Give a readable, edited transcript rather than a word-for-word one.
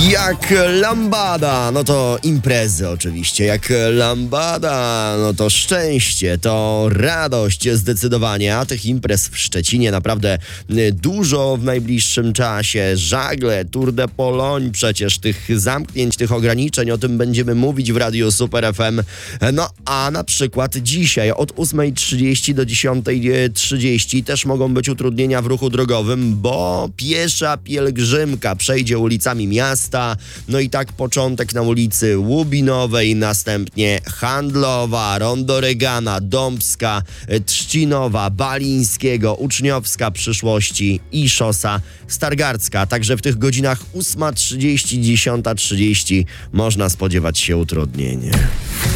Jak lambada, no to imprezy oczywiście. Jak lambada, no to szczęście, to radość zdecydowanie. A tych imprez w Szczecinie naprawdę dużo w najbliższym czasie. Żagle, Tour de Pologne, przecież tych zamknięć, tych ograniczeń, o tym będziemy mówić w Radiu Super FM. No a na przykład dzisiaj od 8:30 do 10:30 też mogą być utrudnienia w ruchu drogowym, bo piesza pielgrzymka przejdzie ulicami miasta. No i tak początek na ulicy Łubinowej, następnie Handlowa, Rondo Regana, Dąbska, Trzcinowa, Balińskiego, Uczniowska Przyszłości i Szosa Stargardzka. Także w tych godzinach 8:30, 10:30 można spodziewać się utrudnień.